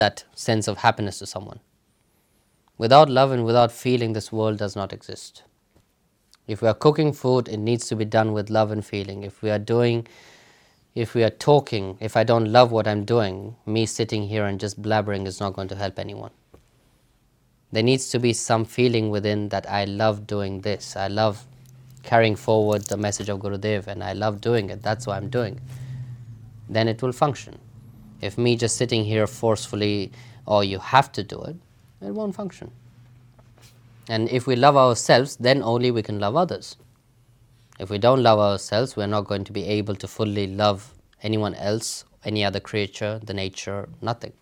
that sense of happiness to someone. Without love and without feeling, this world does not exist. If we are cooking food, it needs to be done with love and feeling. If we are talking, if I don't love what I'm doing, me sitting here and just blabbering is not going to help anyone. There needs to be some feeling within that I love doing this. I love carrying forward the message of Gurudev and I love doing it. That's why I'm doing it. Then it will function. If me just sitting here forcefully, or you have to do it, it won't function. And if we love ourselves, then only we can love others. If we don't love ourselves, we're not going to be able to fully love anyone else, any other creature, the nature, nothing.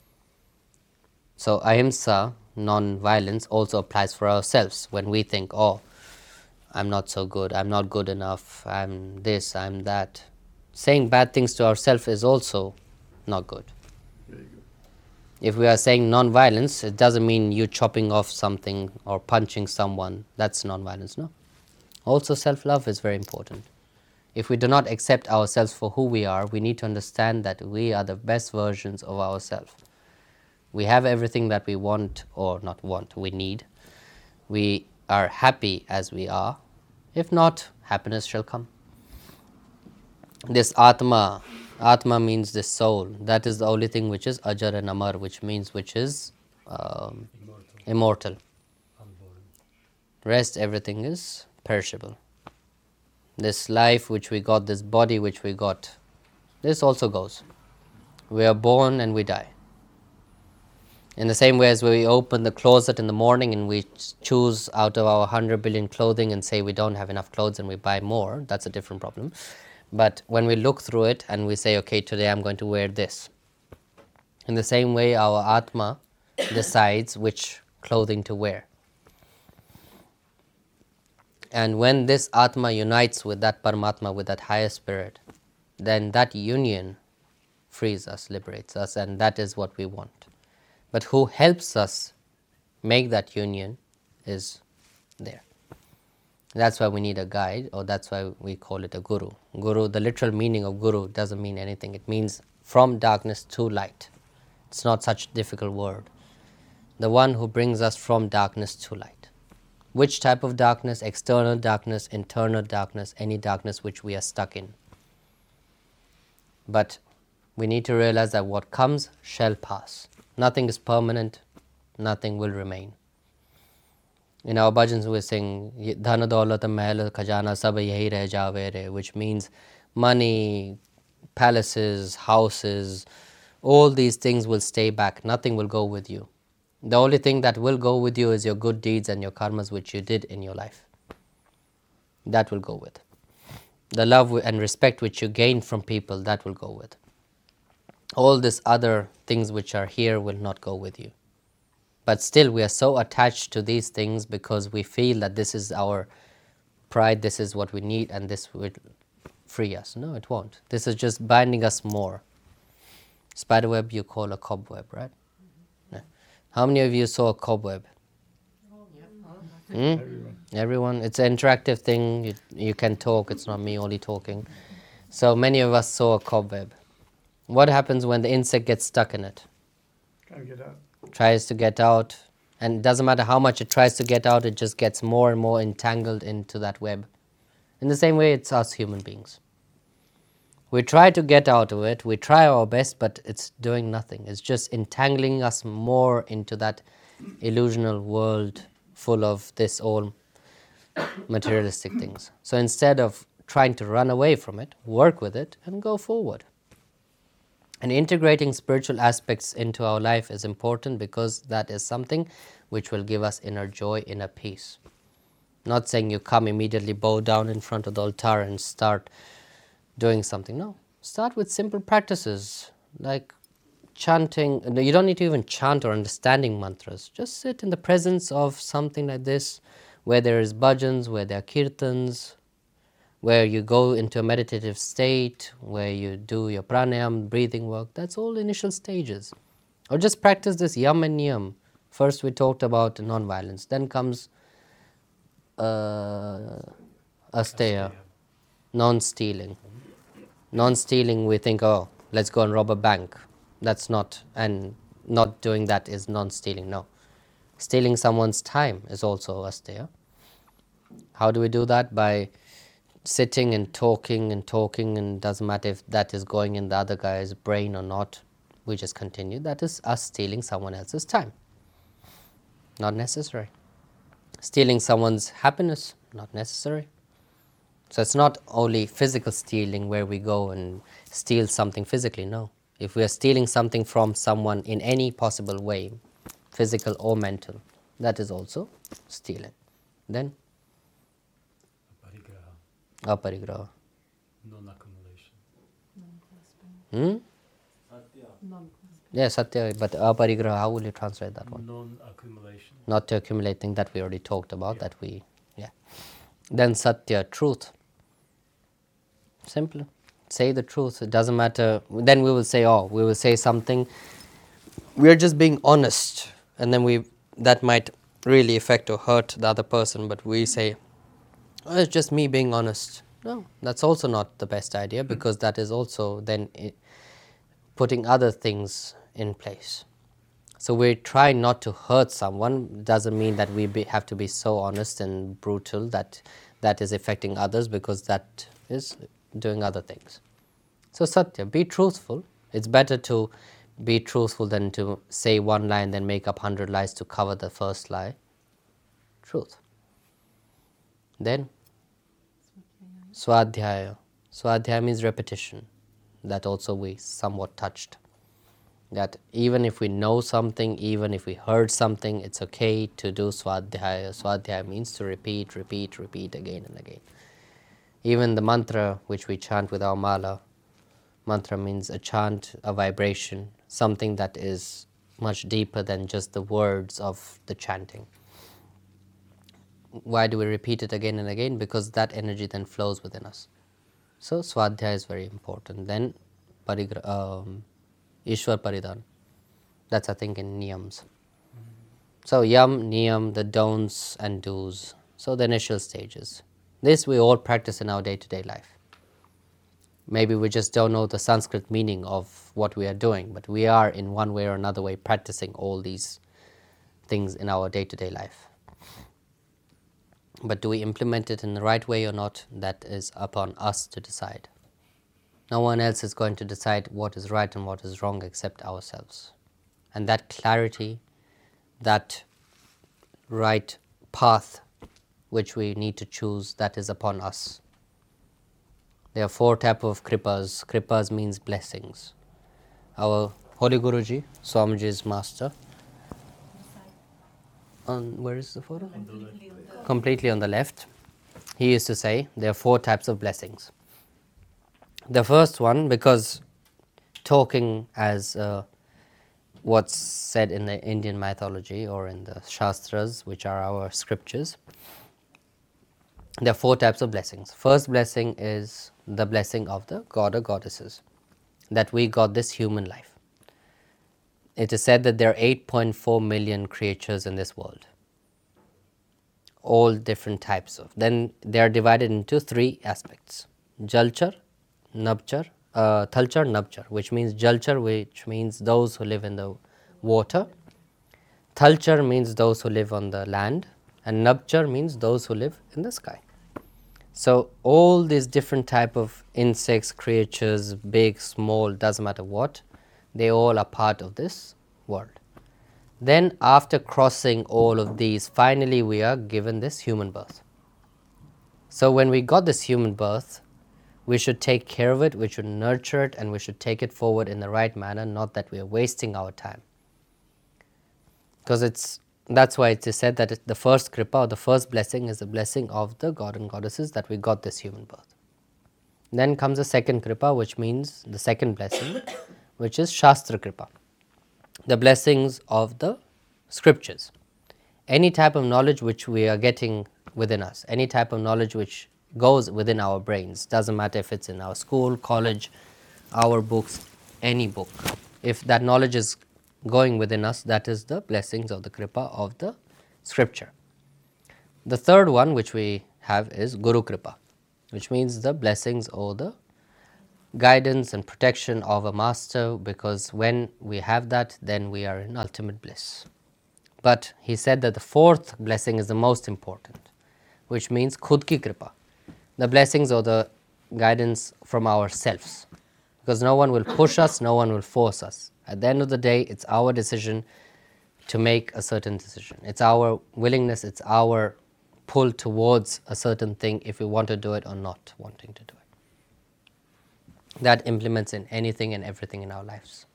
So ahimsa, non-violence, also applies for ourselves. When we think, oh, I'm not so good, I'm not good enough, I'm this, I'm that. Saying bad things to ourselves is also not good. If we are saying non-violence, it doesn't mean you chopping off something or punching someone. That's non-violence, no? Also, self-love is very important. If we do not accept ourselves for who we are, we need to understand that we are the best versions of ourselves. We have everything that we want, or not want, we need. We are happy as we are. If not, happiness shall come. This Atma means this soul. That is the only thing which is Ajar and Amar, which is immortal. Rest, everything is perishable. This life which we got, this body which we got, this also goes. We are born and we die. In the same way as we open the closet in the morning and we choose out of our 100 billion clothing and say we don't have enough clothes and we buy more, that's a different problem. But when we look through it and we say, okay, today I'm going to wear this. In the same way, our Atma decides which clothing to wear. And when this Atma unites with that Paramatma, with that higher spirit, then that union frees us, liberates us, and that is what we want. But who helps us make that union is there. That's why we need a guide, or that's why we call it a guru. Guru, the literal meaning of guru doesn't mean anything. It means from darkness to light. It's not such a difficult word. The one who brings us from darkness to light. Which type of darkness? External darkness, internal darkness, any darkness which we are stuck in. But we need to realize that what comes shall pass. Nothing is permanent, nothing will remain. In our bhajans we sing, Dhana daulat mahal khajana sab yahi reh jaave re, which means money, palaces, houses, all these things will stay back, nothing will go with you. The only thing that will go with you is your good deeds and your karmas which you did in your life. That will go with. The love and respect which you gain from people, that will go with. All these other things which are here will not go with you. But still we are so attached to these things because we feel that this is our pride, this is what we need, and this will free us. No, it won't. This is just binding us more. Spiderweb you call a cobweb, right? Yeah. How many of you saw a cobweb? Everyone. It's an interactive thing. You can talk. It's not me only talking. So many of us saw a cobweb. What happens when the insect gets stuck in it? Can't get out. Tries to get out, and it doesn't matter how much it tries to get out, it just gets more and more entangled into that web. In the same way, it's us human beings. We try to get out of it, we try our best, but it's doing nothing. It's just entangling us more into that illusional world full of this all materialistic things. So instead of trying to run away from it, work with it and go forward. And integrating spiritual aspects into our life is important because that is something which will give us inner joy, inner peace. Not saying you come immediately, bow down in front of the altar and start doing something. No, start with simple practices like chanting. You don't need to even chant or understanding mantras. Just sit in the presence of something like this, where there is bhajans, where there are kirtans, where you go into a meditative state, where you do your pranayam, breathing work. That's all initial stages. Or just practice this yam and niyam. First we talked about non-violence, then comes asteya, non-stealing. Non-stealing, we think, oh, let's go and rob a bank. That's not, and not doing that is non-stealing. No. Stealing someone's time is also asteya. How do we do that? By sitting and talking and talking, and doesn't matter if that is going in the other guy's brain or not, we just continue. That is us stealing someone else's time. Not necessary. Stealing someone's happiness, not necessary. So it's not only physical stealing where we go and steal something physically, no. If we are stealing something from someone in any possible way, physical or mental, that is also stealing. Then Aparigraha, aparigraha. non-accumulation. Hmm? Yeah, satya, but aparigraha, how will you translate that one? Non-accumulation. Not to accumulate things that we already talked about, that we, yeah. Then satya, truth. Simple. Say the truth. It doesn't matter. Then we will say, oh, we will say something. We are just being honest, and then that might really affect or hurt the other person. But we say, oh, it's just me being honest. No, that's also not the best idea, because that is also then putting other things in place. So we try not to hurt someone. Doesn't mean that we have to be so honest and brutal that that is affecting others, because that is doing other things. So satya, be truthful. It's better to be truthful than to say one lie and then make up 100 lies to cover the first lie. Truth. Then swadhyaya. Swadhyaya means repetition. That also we somewhat touched. That even if we know something, even if we heard something, it's okay to do swadhyaya. Swadhyaya means to repeat, repeat, repeat again and again. Even the mantra which we chant with our mala, mantra means a chant, a vibration, something that is much deeper than just the words of the chanting. Why do we repeat it again and again? Because that energy then flows within us. So swadhyaya is very important. Then Ishwar Paridhan. That's, I think, in niyams. So yam, niyam, the don'ts and do's. So the initial stages. This we all practice in our day-to-day life. Maybe we just don't know the Sanskrit meaning of what we are doing, but we are in one way or another way practicing all these things in our day-to-day life. But do we implement it in the right way or not? That is upon us to decide. No one else is going to decide what is right and what is wrong except ourselves. And that clarity, that right path which we need to choose, that is upon us. There are 4 types of kripas. Kripas means blessings. Our Holy Guruji, Swamiji's master, where is the photo? On the left. Completely on the left. He used to say there are 4 types of blessings. The first one, because talking as what's said in the Indian mythology or in the Shastras, which are our scriptures, there are 4 types of blessings. First blessing is the blessing of the god or goddesses, that we got this human life. It is said that there are 8.4 million creatures in this world, all different types of. Then they are divided into 3 aspects: Jalchar, Nabchar, Thalchar, Nabchar, which means Jalchar, which means those who live in the water, Thalchar means those who live on the land, and Nabchar means those who live in the sky. So all these different type of insects, creatures, big, small, doesn't matter what, they all are part of this world. Then after crossing all of these, finally we are given this human birth. So when we got this human birth, we should take care of it, we should nurture it, and we should take it forward in the right manner, not that we are wasting our time. Because that's why it is said that the first kripa or the first blessing is the blessing of the god and goddesses, that we got this human birth. Then comes the second kripa, which means the second blessing, which is Shastra kripa, the blessings of the scriptures. Any type of knowledge which we are getting within us, any type of knowledge which goes within our brains, doesn't matter if it's in our school, college, our books, any book. If that knowledge is going within us, that is the blessings of the kripa of the scripture. The third one which we have is Guru kripa, which means the blessings or the guidance and protection of a master, because when we have that, then we are in ultimate bliss. But he said that the fourth blessing is the most important, which means khud ki kripa, the blessings or the guidance from ourselves, because no one will push us, no one will force us. At the end of the day, it's our decision to make a certain decision. It's our willingness, it's our pull towards a certain thing, if we want to do it or not wanting to do it. That implements in anything and everything in our lives.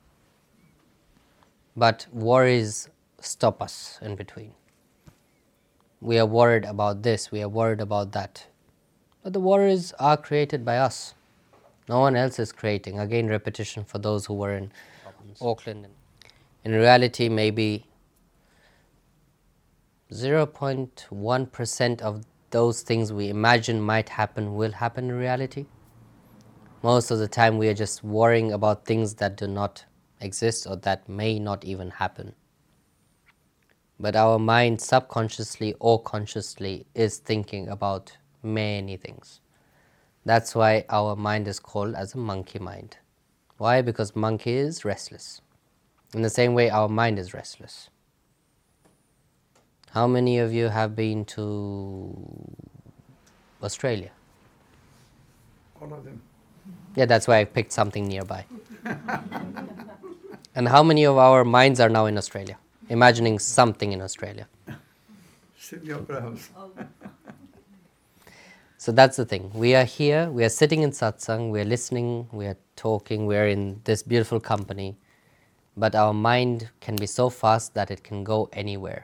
But worries stop us in between. We are worried about this, we are worried about that. But the worries are created by us. No one else is creating. Again, repetition for those who were in Auckland. In reality, maybe 0.1% of those things we imagine might happen will happen in reality. Most of the time we are just worrying about things that do not exist or that may not even happen. But our mind subconsciously or consciously is thinking about many things. That's why our mind is called as a monkey mind. Why? Because monkey is restless. In the same way our mind is restless. How many of you have been to Australia? All of them. Yeah, that's why I picked something nearby. And how many of our minds are now in Australia? Imagining something in Australia. Sydney Opera House. So that's the thing. We are here, we are sitting in satsang, we are listening, we are talking, we are in this beautiful company. But our mind can be so fast that it can go anywhere.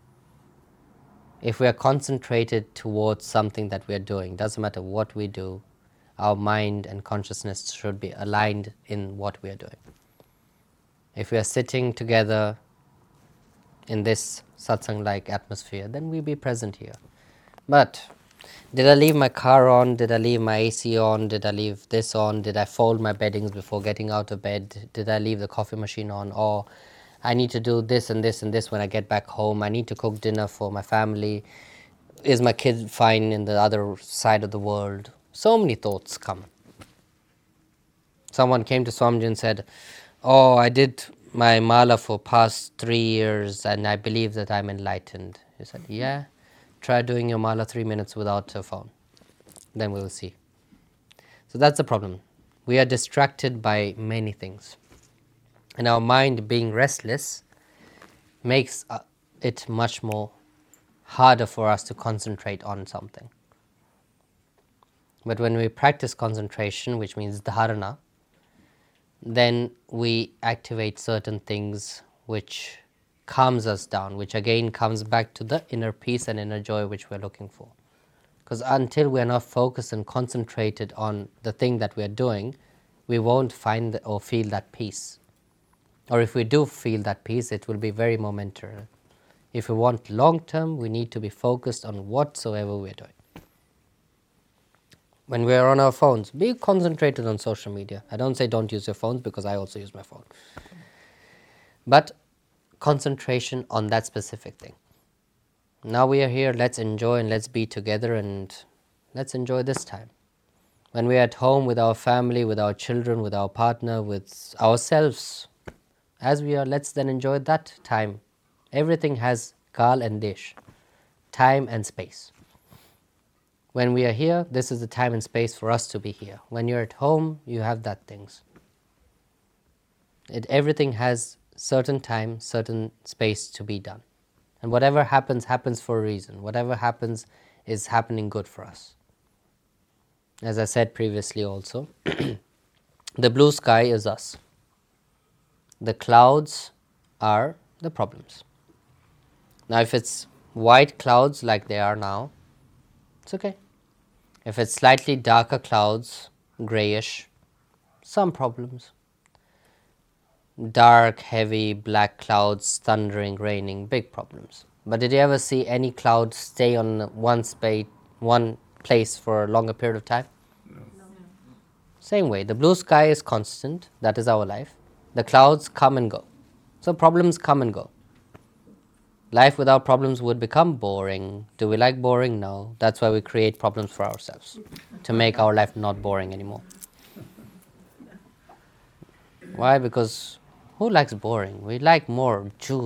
If we are concentrated towards something that we are doing, doesn't matter what we do, our mind and consciousness should be aligned in what we are doing. If we are sitting together in this satsang-like atmosphere, then we be present here. But did I leave my car on? Did I leave my AC on? Did I leave this on? Did I fold my beddings before getting out of bed? Did I leave the coffee machine on? Or I need to do this and this and this when I get back home. I need to cook dinner for my family. Is my kid fine in the other side of the world? So many thoughts come. Someone came to Swamiji and said, oh, I did my mala for past 3 years and I believe that I'm enlightened. He said, yeah, try doing your mala 3 minutes without a phone. Then we'll see. So that's the problem. We are distracted by many things. And our mind being restless makes it much more harder for us to concentrate on something. But when we practice concentration, which means dharana, then we activate certain things which calms us down, which again comes back to the inner peace and inner joy which we're looking for. Because until we are not focused and concentrated on the thing that we are doing, we won't find or feel that peace. Or if we do feel that peace, it will be very momentary. If we want long term, we need to be focused on whatsoever we're doing. When we are on our phones, be concentrated on social media. I don't say don't use your phones, because I also use my phone. But concentration on that specific thing. Now we are here, let's enjoy and let's be together and let's enjoy this time. When we are at home with our family, with our children, with our partner, with ourselves, as we are, let's then enjoy that time. Everything has kal and desh, time and space. When we are here, this is the time and space for us to be here. When you're at home, you have that things. Everything has certain time, certain space to be done. And whatever happens, happens for a reason. Whatever happens is happening good for us. As I said previously also, the blue sky is us. The clouds are the problems. Now if it's white clouds like they are now, it's okay. If it's slightly darker clouds, grayish, some problems. Dark, heavy, black clouds, thundering, raining, big problems. But did you ever see any cloud stay on one place for a longer period of time? No. Same way, the blue sky is constant, that is our life. The clouds come and go. So problems come and go. Life without problems would become boring. Do we like boring? No. That's why we create problems for ourselves, to make our life not boring anymore. Why? Because who likes boring? We like more juice.